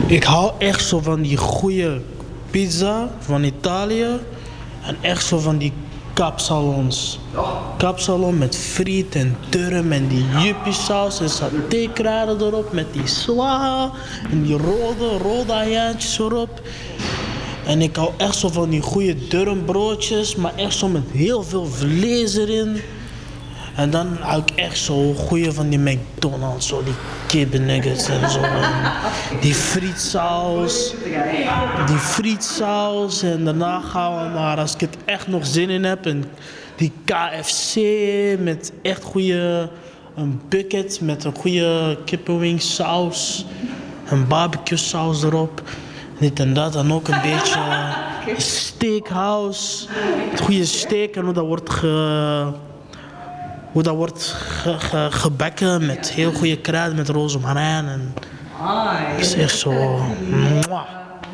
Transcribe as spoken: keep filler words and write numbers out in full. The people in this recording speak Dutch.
Ik hou echt zo van die goede pizza van Italië. En echt zo van die kapsalons. Kapsalon met friet en turm en die yuppie saus en satékruiden erop met die sla en die rode, rode ajaantjes erop. En ik hou echt zo van die goede durmbroodjes, maar echt zo met heel veel vlees erin. En dan hou ik echt zo goeie van die McDonald's, zo die kippennuggets en zo. En die frietsaus, die frietsaus. En daarna gaan we naar, als ik het echt nog zin in heb, en die K F C met echt goede, een bucket met een goede kippenwingsaus. Een barbecue saus erop. Dit en dat. En ook een beetje steakhouse. Het goede steak en hoe dat wordt ge... Hoe dat wordt ge, ge, gebakken met heel goede kruiden, met rozemarijn. En dat is echt zo... Mwah.